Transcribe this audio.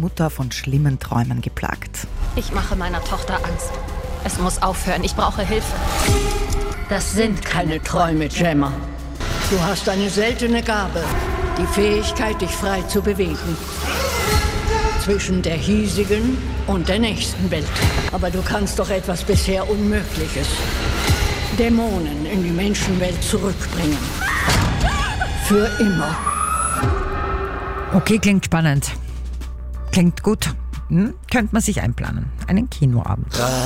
Mutter von schlimmen Träumen geplagt. Ich mache meiner Tochter Angst. Es muss aufhören, ich brauche Hilfe. Das sind keine Träume, Gemma. Du hast eine seltene Gabe, die Fähigkeit, dich frei zu bewegen. Zwischen der hiesigen und der nächsten Welt. Aber du kannst doch etwas bisher Unmögliches. Dämonen in die Menschenwelt zurückbringen. Für immer. Okay, klingt spannend. Klingt gut. Könnte man sich einplanen. Einen Kinoabend.